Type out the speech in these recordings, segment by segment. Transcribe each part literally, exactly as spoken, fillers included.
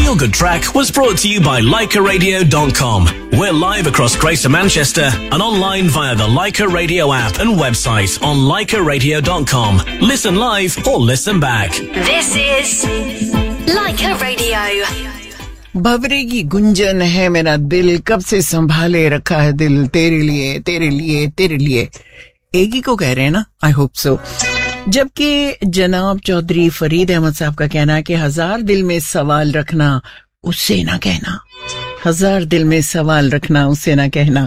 Feel Good Track was brought to you by Leica Radio dot com. We're live across Greater Manchester and online via the Leica Radio app and website on Leica Radio dot com. Listen live or listen back. This is Leica Radio. Bhaware की गुंजन है मेरा दिल, कब से संभाले रखा है दिल, तेरे लिए तेरे लिए तेरे लिए. एक ही को कह रहे हैं ना, आई होप सो. जबकि जनाब चौधरी फरीद अहमद साहब का कहना है कि हजार दिल में सवाल रखना, उससे ना कहना. हजार दिल में सवाल रखना, उससे ना कहना.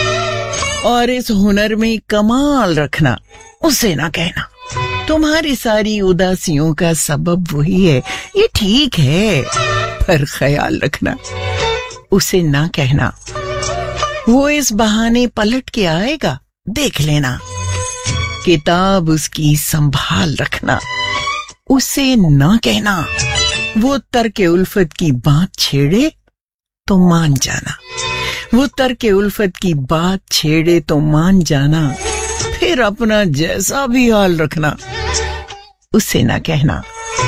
और इस हुनर में कमाल रखना, उससे ना कहना. तुम्हारी सारी उदासियों का सबब वही है, ये ठीक है, पर ख्याल रखना, उसे ना कहना. वो इस बहाने पलट के आएगा, देख लेना. किताब उसकी संभाल रखना, उसे ना कहना. वो तर्क उल्फत की बात छेड़े तो मान जाना. वो तर्क उल्फत की बात छेड़े तो मान जाना. फिर अपना जैसा भी हाल रखना, उसे ना कहना.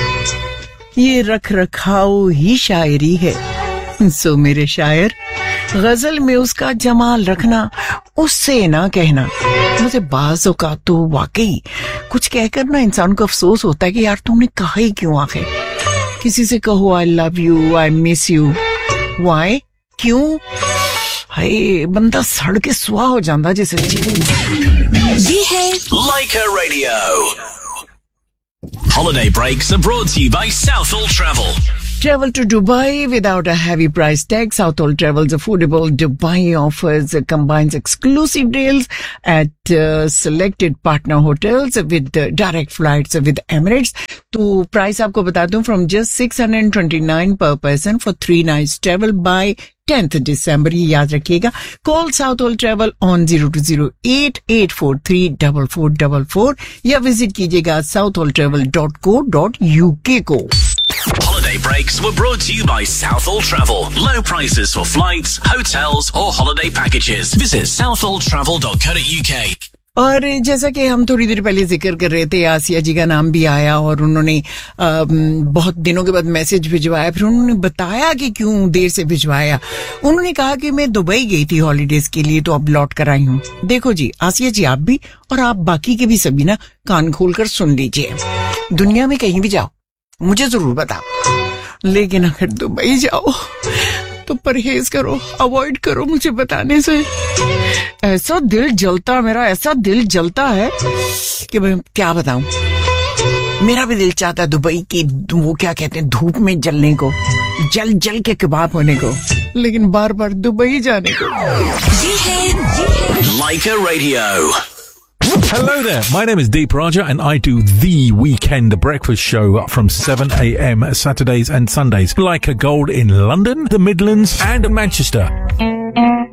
ये रख रखाव ही शायरी है. सो मेरे शायर, गजल में उसका जमाल रखना, उससे ना कहना. मुझे बाज़ औक़ात तो वाकई कुछ कहकर ना इंसान को अफसोस होता है कि यार तुमने कहा ही क्यों. आखिर किसी से कहो I love you, I miss you, Y, क्यों? हाय, बंदा सड़ के सुहा हो जाता जैसे. ये है Leica Radio. Holiday breaks are brought to you by Southall Travel. Travel to Dubai without a heavy price tag. Southall Travel's affordable Dubai offers uh, combines exclusive deals at uh, selected partner hotels with uh, direct flights with Emirates. तो price आपको बता दूं, from just six hundred twenty-nine per person for three nights travel by tenth December. ये याद रखिएगा. Call Southall Travel on zero two zero eight eight four three four four four four या visit कीजिएगा southall travel dot co dot u k को. Holiday breaks were brought to you by Southall Travel. Low prices for flights, hotels or holiday packages. Visit southall travel dot co dot u k. और जैसा कि हम थोड़ी देर पहले जिक्र कर रहे थे, आसिया जी का नाम भी आया और उन्होंने आ, बहुत दिनों के बाद मैसेज भिजवाया. फिर उन्होंने बताया कि क्यों देर से भिजवाया. उन्होंने कहा कि मैं दुबई गई थी हॉलीडेज के लिए, तो अब लौट कर आई हूँ. देखो जी आसिया जी, आप भी और आप बाकी के भी सभी ना कान खोल कर सुन लीजिए. दुनिया में कहीं भी जाओ, मुझे जरूर बताओ, लेकिन अगर दुबई जाओ तो परहेज करो, अवॉइड करो मुझे बताने से. ऐसा दिल जलता, मेरा ऐसा दिल जलता है कि मैं क्या बताऊं. मेरा भी दिल चाहता है दुबई की वो क्या कहते हैं धूप में जलने को, जल जल के कबाब होने को, लेकिन बार बार दुबई जाने को. Leica Radio. Hello there, my name is Deep Raja and I do The Weekend Breakfast Show from seven a.m. Saturdays and Sundays. Leica Gold in London, the Midlands and Manchester.